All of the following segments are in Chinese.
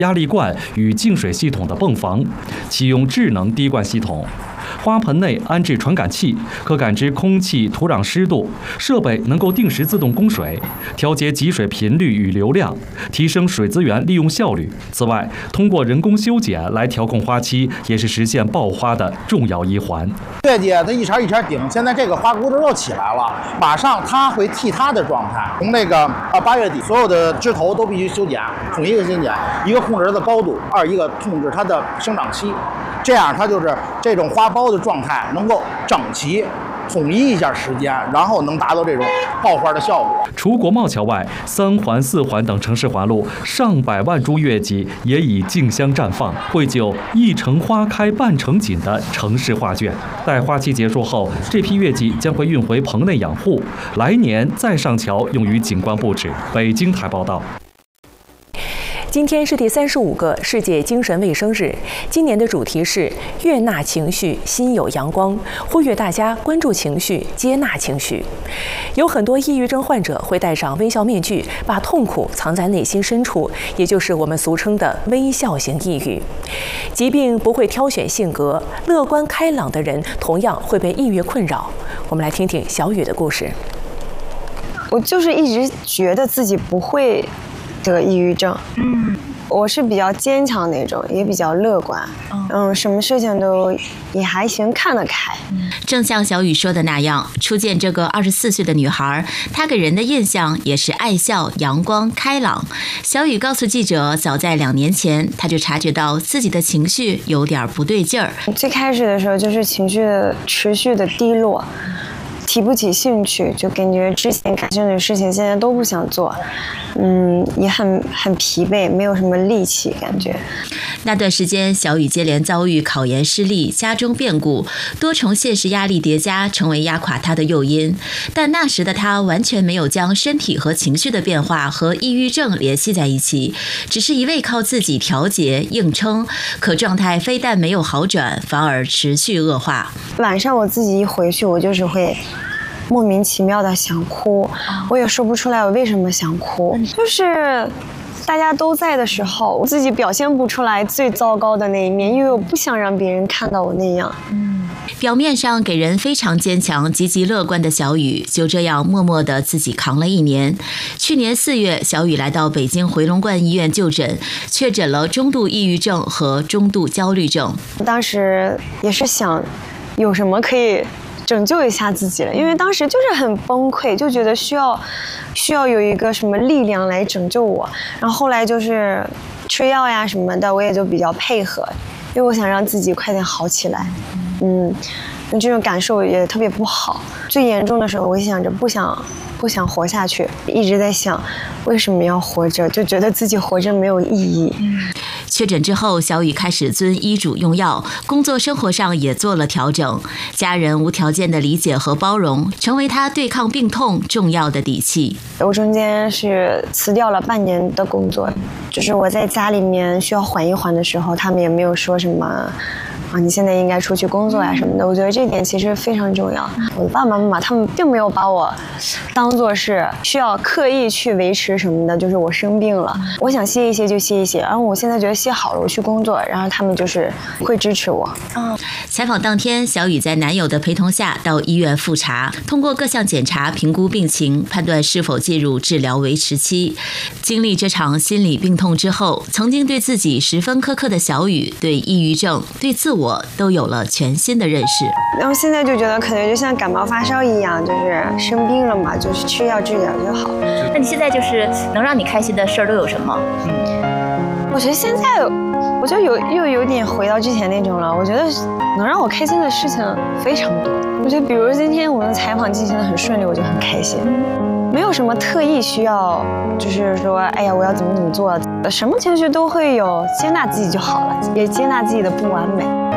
压力罐与净水系统的泵房，启用智能滴灌系统。花盆内安置传感器，可感知空气、土壤湿度。设备能够定时自动供水，调节集水频率与流量，提升水资源利用效率。此外，通过人工修剪来调控花期，也是实现爆花的重要一环。 月季它一茬一茬顶，现在这个花骨朵又起来了，马上它会替它的状态。从那个8月底，所有的枝头都必须修剪，统一的修剪，一个控制它的高度，二一个控制它的生长期。这样它就是这种花苞的状态能够整齐统一一下时间，然后能达到这种爆花的效果。 除国贸桥外，3环、4环等城市环路上百万株月季也已竞相绽放，绘就一城花开半城锦的城市画卷。待花期结束后，这批月季将会运回棚内养护，来年再上桥用于景观布置。北京台报道。 今天是第35个世界精神卫生日，今年的主题是悦纳情绪，心有阳光，呼吁大家关注情绪，接纳情绪。有很多抑郁症患者会戴上微笑面具，把痛苦藏在内心深处，也就是我们俗称的微笑型抑郁。疾病不会挑选性格，乐观开朗的人同样会被抑郁困扰。我们来听听小雨的故事。 我就是一直觉得自己不会得抑郁症，我是比较坚强那种，也比较乐观，什么事情都也还行，看得开。 正像小雨说的那样，初见这个24岁的女孩，她给人的印象也是爱笑、阳光、开朗。小雨告诉记者，早在2年前，她就察觉到自己的情绪有点不对劲儿。 最开始的时候，就是情绪持续的低落。提不起兴趣，就感觉之前感兴趣的事情现在都不想做，也很疲惫，没有什么力气感觉。 那段时间，小雨接连遭遇考研失利、家中变故，多重现实压力叠加，成为压垮她的诱因。但那时的她完全没有将身体和情绪的变化和抑郁症联系在一起，只是一味靠自己调节硬撑，可状态非但没有好转，反而持续恶化。 晚上我自己一回去，我就是会莫名其妙的想哭，我也说不出来我为什么想哭，就是大家都在的时候，我自己表现不出来最糟糕的那一面，因为我不想让别人看到我那样。 表面上给人非常坚强、积极乐观的小雨，就这样默默地自己扛了1年。去年4月，小雨来到北京回龙观医院就诊，确诊了中度抑郁症和中度焦虑症。 当时也是想，有什么可以拯救一下自己了，因为当时就是很崩溃，就觉得需要有一个什么力量来拯救我。然后后来就是吃药呀什么的，我也就比较配合，因为我想让自己快点好起来。这种感受也特别不好。最严重的时候，我想着不想活下去，一直在想为什么要活着，就觉得自己活着没有意义。 确诊之后，小雨开始遵医嘱用药，工作生活上也做了调整。家人无条件的理解和包容，成为他对抗病痛重要的底气。 我中间是辞掉了半年的工作，就是我在家里面需要缓一缓的时候，他们也没有说什么你现在应该出去工作呀什么的。我觉得这点其实非常重要。我的爸爸妈妈他们并没有把我当作是需要刻意去维持什么的，就是我生病了，我想歇一歇就歇一歇，然后我现在觉得歇好了，我去工作，然后他们就是会支持我。 采访当天，小雨在男友的陪同下到医院复查，通过各项检查评估病情，判断是否进入治疗维持期。经历这场心理病痛之后，曾经对自己十分苛刻的小雨，对抑郁症、对自我都有了全新的认识。 然后现在就觉得可能就像感冒发烧一样，就是生病了嘛，就是吃药治疗就好。 那你现在就是能让你开心的事儿都有什么？ 我觉得现在我就又有点回到之前那种了。我觉得能让我开心的事情非常多。我觉得比如今天我们的采访进行得很顺利，我就很开心。没有什么特意需要，就是说，哎呀，我要怎么做，什么情绪都会有，接纳自己就好了，也接纳自己的不完美。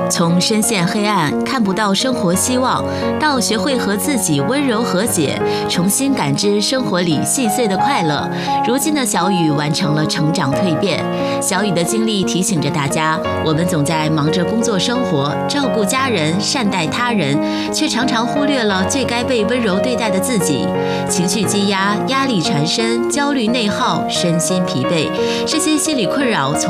从深陷黑暗看不到生活希望，到学会和自己温柔和解，重新感知生活里细碎的快乐。如今的小雨完成了成长蜕变。小雨的经历提醒着大家，我们总在忙着工作生活，照顾家人，善待他人，却常常忽略了最该被温柔对待的自己。情绪积压、压力缠身、焦虑内耗、身心疲惫，这些心理困扰从